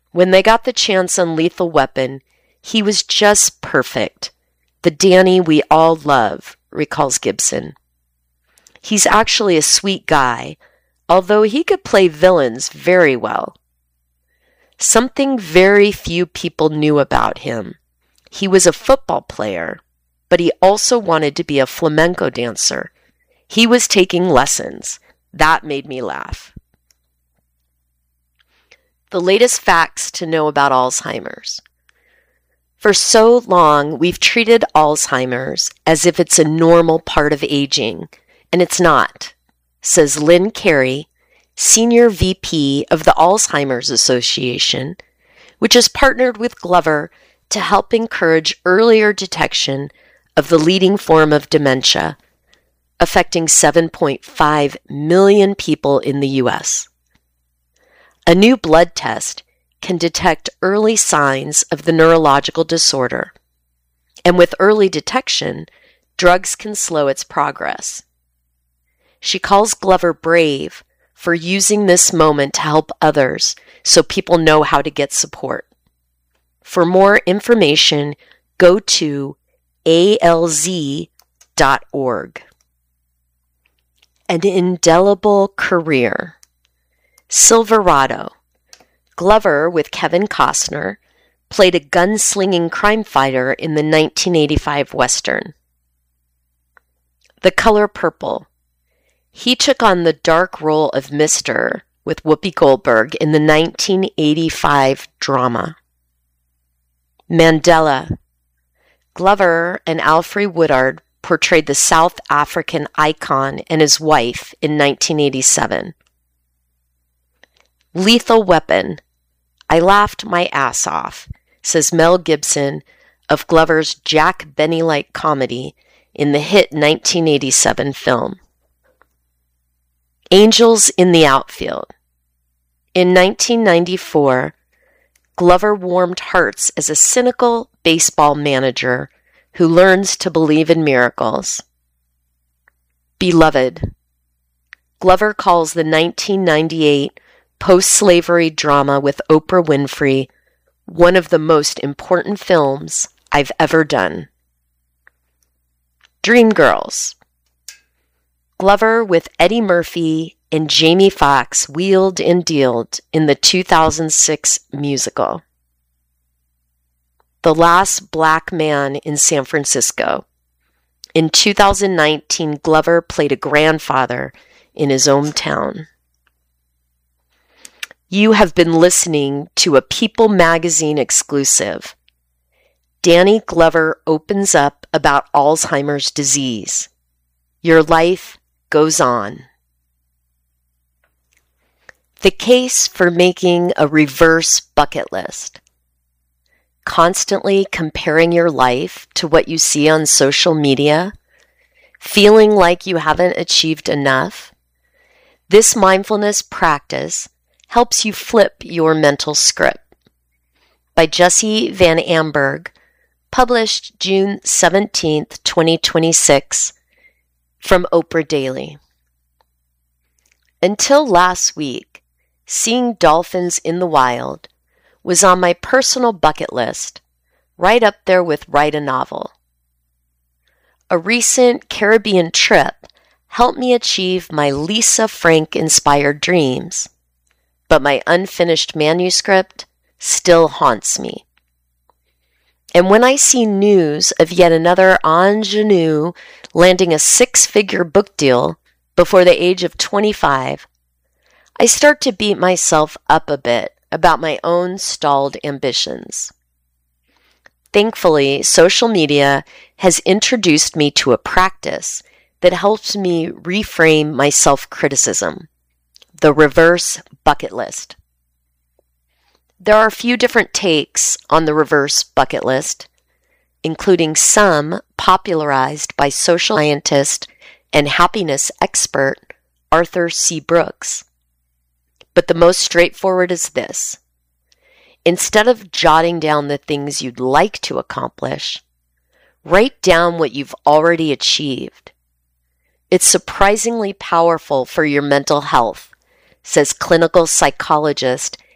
When they got the chance on Lethal Weapon, he was just perfect. The Danny we all love, recalls Gibson. He's actually a sweet guy, although he could play villains very well. Something very few people knew about him. He was a football player, but he also wanted to be a flamenco dancer. He was taking lessons. That made me laugh. The latest facts to know about Alzheimer's. For so long, we've treated Alzheimer's as if it's a normal part of aging, and it's not, says Lynn Carey, Senior VP of the Alzheimer's Association, which has partnered with Glover to help encourage earlier detection of the leading form of dementia, affecting 7.5 million people in the U.S. A new blood test can detect early signs of the neurological disorder, and with early detection, drugs can slow its progress. She calls Glover brave for using this moment to help others so people know how to get support. For more information, go to alz.org. An indelible career. Silverado. Glover, with Kevin Costner, played a gunslinging crime fighter in the 1985 Western. The Color Purple. He took on the dark role of Mr. with Whoopi Goldberg in the 1985 drama. Mandela. Glover and Alfre Woodard portrayed the South African icon and his wife in 1987. Lethal Weapon. I laughed my ass off, says Mel Gibson of Glover's Jack Benny-like comedy in the hit 1987 film. Angels in the Outfield. In 1994, Glover warmed hearts as a cynical baseball manager who learns to believe in miracles. Beloved. Glover calls the 1998 post-slavery drama with Oprah Winfrey one of the most important films I've ever done. Dreamgirls. Glover with Eddie Murphy and Jamie Foxx wheeled and dealed in the 2006 musical. The Last Black Man in San Francisco. In 2019, Glover played a grandfather in his hometown. You have been listening to a People magazine exclusive. Danny Glover opens up about Alzheimer's disease. Your life goes on. The case for making a reverse bucket list. Constantly comparing your life to what you see on social media, feeling like you haven't achieved enough. This mindfulness practice helps you flip your mental script. By Jesse Van Amberg, published June 17th, 2026, from Oprah Daily. Until last week, seeing dolphins in the wild was on my personal bucket list, right up there with write a novel. A recent Caribbean trip helped me achieve my Lisa Frank-inspired dreams, but my unfinished manuscript still haunts me. And when I see news of yet another ingenue landing a 6-figure book deal before the age of 25, I start to beat myself up a bit about my own stalled ambitions. Thankfully, social media has introduced me to a practice that helps me reframe my self-criticism. The reverse bucket list. There are a few different takes on the reverse bucket list, including some popularized by social scientist and happiness expert Arthur C. Brooks. But the most straightforward is this. Instead of jotting down the things you'd like to accomplish, write down what you've already achieved. It's surprisingly powerful for your mental health, says clinical psychologist